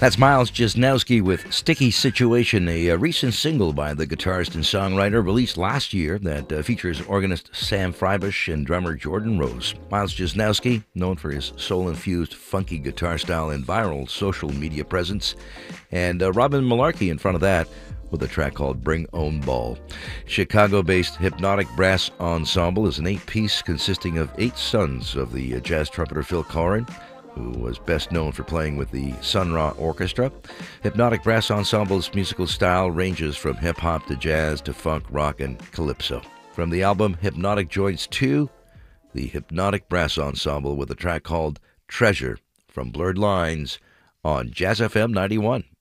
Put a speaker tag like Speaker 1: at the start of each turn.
Speaker 1: That's Miles Jesnowski with Sticky Situation, a recent single by the guitarist and songwriter released last year that features organist Sam Freibush and drummer Jordan Rose. Miles Jesnowski, known for his soul-infused funky guitar style and viral social media presence, and Robin Malarkey in front of that with a track called Bring Own Ball. Chicago-based Hypnotic Brass Ensemble is an 8-piece consisting of 8 sons of the jazz trumpeter Phil Collen, who was best known for playing with the Sun Ra Orchestra. Hypnotic Brass Ensemble's musical style ranges from hip-hop to jazz to funk, rock, and calypso. From the album Hypnotic Joints 2, the Hypnotic Brass Ensemble with a track called Treasure from Blurred Lines on Jazz FM 91.